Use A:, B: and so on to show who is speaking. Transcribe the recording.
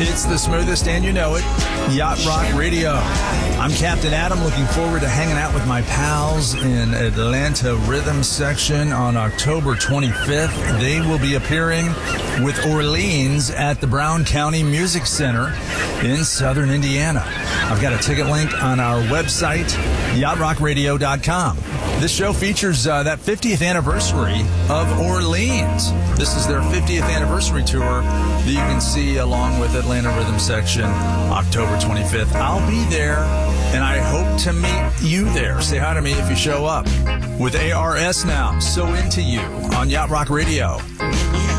A: It's the smoothest, and you know it, Yacht Rock Radio. I'm Captain Adam, looking forward to hanging out with my pals in Atlanta Rhythm Section on October 25th. They will be appearing with Orleans at the Brown County Music Center in southern Indiana. I've got a ticket link on our website, yachtrockradio.com. This show features that 50th anniversary of Orleans. This is their 50th anniversary tour that you can see along with Atlanta Rhythm Section October 25th. I'll be there, and I hope to meet you there. Say hi to me if you show up. With ARS now, So Into You on Yacht Rock Radio.